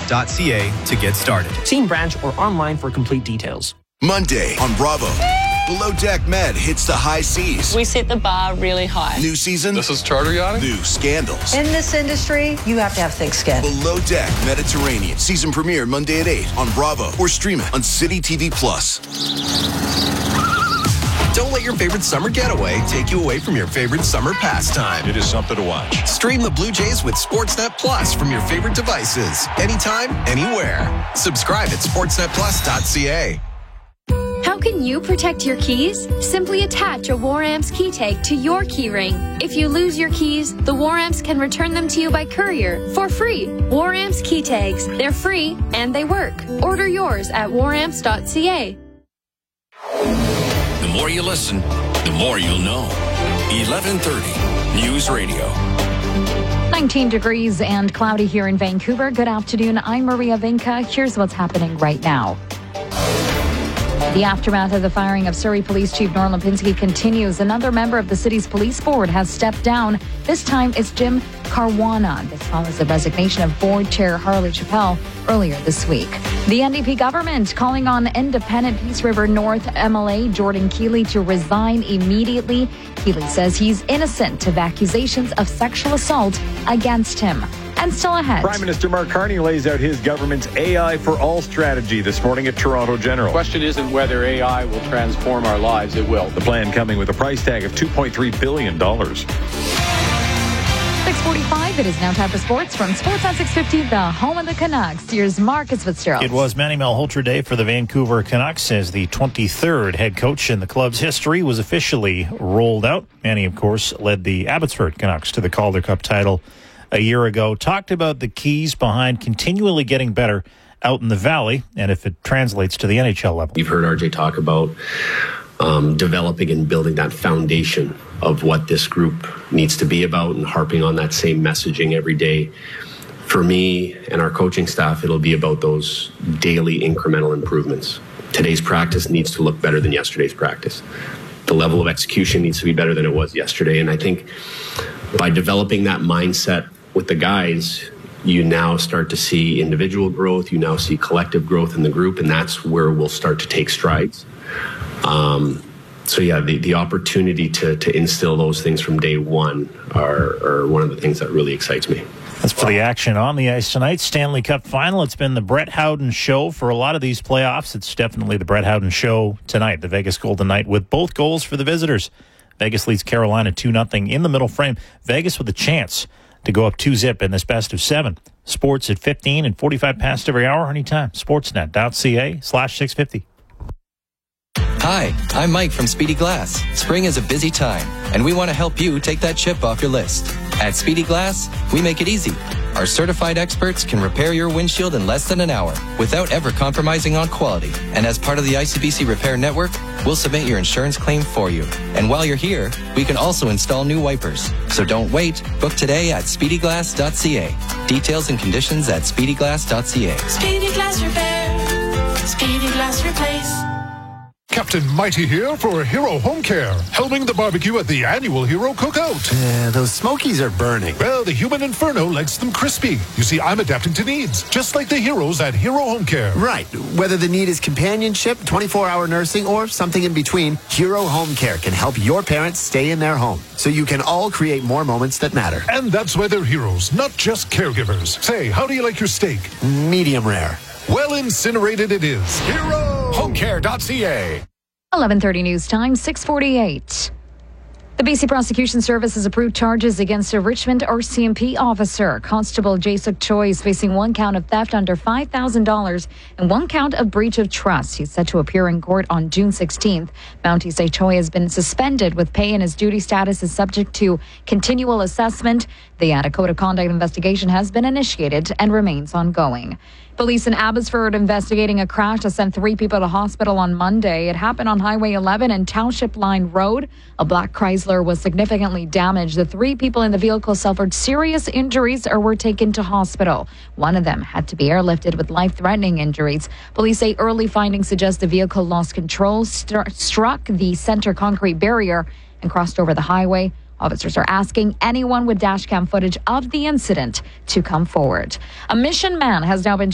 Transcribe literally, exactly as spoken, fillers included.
dot c a to get started. See branch or online for complete details. Monday on Bravo. Below Deck Med hits the high seas. We set the bar really high. New season. This is charter yachting. New scandals. In this industry, you have to have thick skin. Below Deck Mediterranean. Season premiere Monday at eight on Bravo or stream it on City T V Plus. Don't let your favorite summer getaway take you away from your favorite summer pastime. It is something to watch. Stream the Blue Jays with Sportsnet Plus from your favorite devices. Anytime, anywhere. Subscribe at sportsnet plus dot c a. How can you protect your keys? Simply attach a War-Amps key tag to your key ring. If you lose your keys, the War-Amps can return them to you by courier for free. War-Amps key tags. They're free and they work. Order yours at war amps dot c a. The more you listen, the more you'll know. eleven thirty News Radio. nineteen degrees and cloudy here in Vancouver. Good afternoon. I'm Maria Vinca. Here's what's happening right now. The aftermath of the firing of Surrey Police Chief Norm Lipinski continues. Another member of the city's police board has stepped down. This time it's Jim Caruana. This follows the resignation of board chair Harley Chappelle earlier this week. The N D P government calling on independent Peace River North M L A Jordan Keeley to resign immediately. Keeley says he's innocent of accusations of sexual assault against him. And still ahead. Prime Minister Mark Carney lays out his government's A I for All strategy this morning at Toronto General. The question isn't whether A I will transform our lives. It will. The plan coming with a price tag of two point three billion dollars. six forty-five, it is now time for sports from Sports on six fifty, the home of the Canucks. Here's Marcus Fitzgerald. It was Manny Malhotra Day for the Vancouver Canucks as the twenty-third head coach in the club's history was officially rolled out. Manny, of course, led the Abbotsford Canucks to the Calder Cup title a year ago. Talked about the keys behind continually getting better out in the Valley and if it translates to the N H L level. You've heard R J talk about um, developing and building that foundation of what this group needs to be about and harping on that same messaging every day. For me and our coaching staff, it'll be about those daily incremental improvements. Today's practice needs to look better than yesterday's practice. The level of execution needs to be better than it was yesterday. And I think by developing that mindset with the guys, you now start to see individual growth. You now see collective growth in the group, and that's where we'll start to take strides. Um, so, yeah, the, the opportunity to, to instill those things from day one are, are one of the things that really excites me. As for the action on the ice tonight, Stanley Cup final, it's been the Brett Howden show for a lot of these playoffs. It's definitely the Brett Howden show tonight, the Vegas Golden Knight, with both goals for the visitors. Vegas leads Carolina two nothing in the middle frame. Vegas with a chance to go up two zip in this best of seven. Sports at fifteen and forty-five past every hour, anytime. Sportsnet dot c a slash six fifty. Hi, I'm Mike from Speedy Glass. Spring is a busy time, and we want to help you take that chip off your list. At Speedy Glass, we make it easy. Our certified experts can repair your windshield in less than an hour without ever compromising on quality. And as part of the I C B C Repair Network, we'll submit your insurance claim for you. And while you're here, we can also install new wipers. So don't wait. Book today at speedy glass dot c a. Details and conditions at speedy glass dot c a. Speedy Glass Repair. Speedy Glass Replace. Captain Mighty here for Hero Home Care, helming the barbecue at the annual Hero Cookout. Yeah, those smokies are burning. Well, the human inferno likes them crispy. You see, I'm adapting to needs, just like the heroes at Hero Home Care. Right. Whether the need is companionship, twenty-four hour nursing, or something in between, Hero Home Care can help your parents stay in their home, so you can all create more moments that matter. And that's why they're heroes, not just caregivers. Say, how do you like your steak? Medium rare. Well, incinerated it is. Hero Home Care dot c a. eleven thirty news time, six forty-eight. The B C Prosecution Service has approved charges against a Richmond R C M P officer. Constable Jae-Suk Choi is facing one count of theft under five thousand dollars and one count of breach of trust. He's set to appear in court on June sixteenth. Mounties say Choi has been suspended with pay and his duty status is subject to continual assessment. The uh, Code of Conduct investigation has been initiated and remains ongoing. Police in Abbotsford investigating a crash that sent three people to hospital on Monday. It happened on Highway eleven and Township Line Road. A black Chrysler was significantly damaged. The three people in the vehicle suffered serious injuries or were taken to hospital. One of them had to be airlifted with life-threatening injuries. Police say early findings suggest the vehicle lost control, st- struck the center concrete barrier, and crossed over the highway. Officers are asking anyone with dashcam footage of the incident to come forward. A Mission man has now been